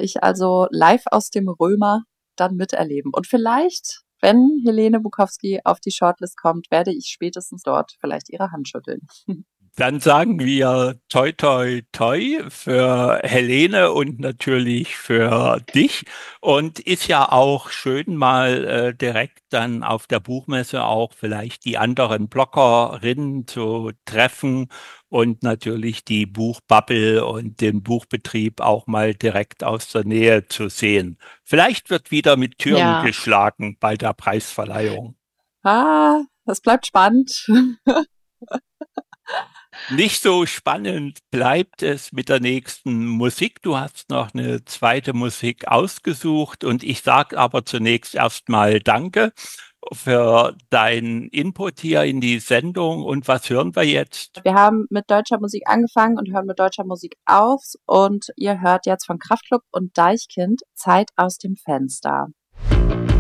ich also live aus dem Römer dann miterleben. Und vielleicht, wenn Helene Bukowski auf die Shortlist kommt, werde ich spätestens dort vielleicht ihre Hand schütteln. Dann sagen wir toi toi toi für Helene und natürlich für dich. Und ist ja auch schön, mal direkt dann auf der Buchmesse auch vielleicht die anderen Bloggerinnen zu treffen und natürlich die Buchbubble und den Buchbetrieb auch mal direkt aus der Nähe zu sehen. Vielleicht wird wieder mit Türen Ja, geschlagen bei der Preisverleihung. das bleibt spannend. Nicht so spannend bleibt es mit der nächsten Musik. Du hast noch eine zweite Musik ausgesucht und ich sage aber zunächst erstmal Danke für deinen Input hier in die Sendung. Und was hören wir jetzt? Wir haben mit deutscher Musik angefangen und hören mit deutscher Musik auf. Und ihr hört jetzt von Kraftklub und Deichkind Zeit aus dem Fenster.